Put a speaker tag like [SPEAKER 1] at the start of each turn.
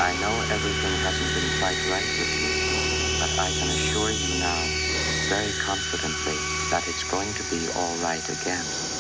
[SPEAKER 1] I know everything hasn't been quite right with you, but I can assure you now, very confidently, that it's going to be all right again.